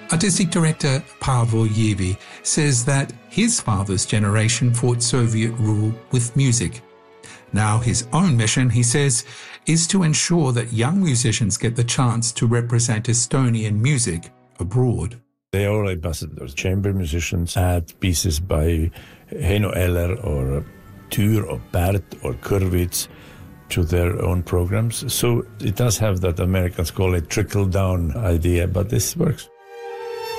Artistic director Pavel Yevi says that his father's generation fought Soviet rule with music. Now his own mission, he says, is to ensure that young musicians get the chance to represent Estonian music abroad. They are all ambassadors. Chamber musicians add pieces by Heino Eller or Tür or Bert or Kurwitz to their own programs. So it does have that, Americans call it trickle-down idea, but this works.